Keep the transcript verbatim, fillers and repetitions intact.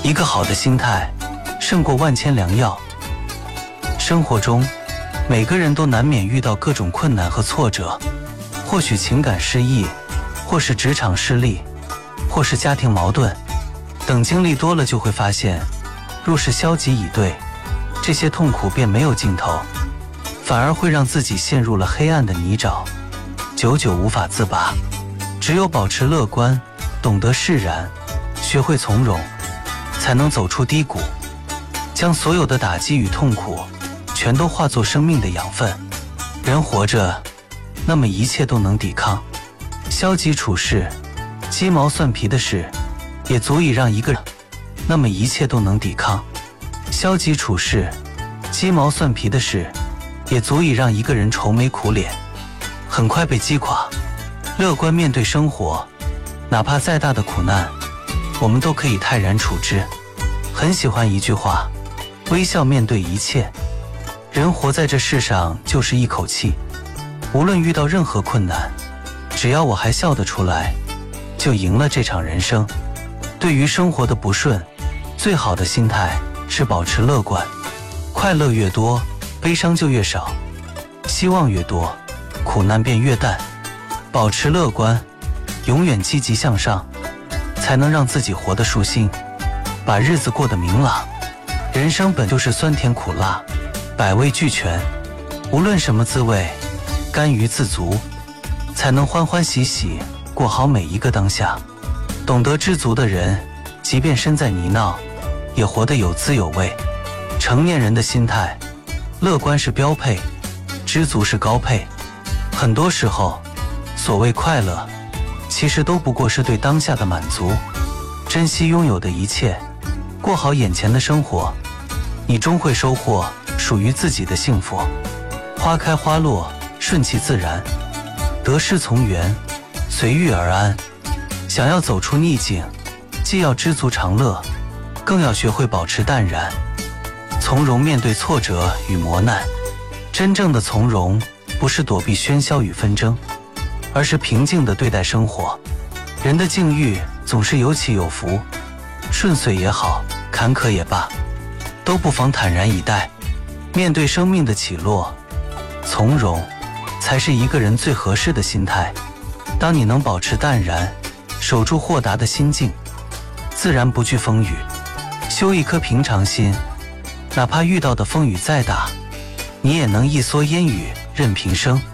一个好的心态胜过万千良药。生活中，每个人都难免遇到各种困难和挫折，或许情感失意，或是职场失利，或是家庭矛盾等。经历多了就会发现，若是消极以对，这些痛苦便没有尽头，反而会让自己陷入了黑暗的泥沼，久久无法自拔。只有保持乐观，懂得释然，学会从容，才能走出低谷，将所有的打击与痛苦全都化作生命的养分。人活着，那么一切都能抵抗。消极处事，鸡毛蒜皮的事也足以让一个人，那么一切都能抵抗。消极处事，鸡毛蒜皮的事也足以让一个人愁眉苦脸，很快被击垮。乐观面对生活，哪怕再大的苦难，我们都可以泰然处之。很喜欢一句话，微笑面对一切。人活在这世上就是一口气，无论遇到任何困难，只要我还笑得出来，就赢了这场人生。对于生活的不顺，最好的心态是保持乐观。快乐越多，悲伤就越少；希望越多，苦难便越淡。保持乐观，永远积极向上，才能让自己活得舒心，把日子过得明朗。人生本就是酸甜苦辣，百味俱全，无论什么滋味，甘于自足，才能欢欢喜喜过好每一个当下。懂得知足的人，即便身在泥淖，也活得有滋有味。成年人的心态，乐观是标配，知足是高配。很多时候，所谓快乐，其实都不过是对当下的满足。珍惜拥有的一切，过好眼前的生活，你终会收获属于自己的幸福。花开花落，顺其自然，得失从缘，随遇而安。想要走出逆境，既要知足常乐，更要学会保持淡然，从容面对挫折与磨难。真正的从容，不是躲避喧嚣与纷争，而是平静地对待生活。人的境遇总是有起有伏，顺遂也好，坎坷也罢，都不妨坦然以待。面对生命的起落，从容才是一个人最合适的心态。当你能保持淡然，守住豁达的心境，自然不惧风雨。修一颗平常心，哪怕遇到的风雨再大，你也能一蓑烟雨任平生。